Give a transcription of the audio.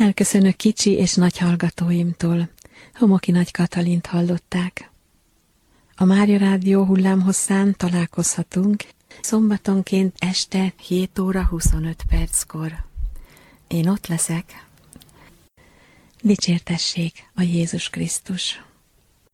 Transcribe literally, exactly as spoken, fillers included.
Elköszönök kicsi és nagy hallgatóimtól. Homoki Nagy Katalint hallották. A Mária Rádió hullámhosszán találkozhatunk szombatonként este hét óra huszonöt perckor. Én ott leszek. Dicsértessék a Jézus Krisztus!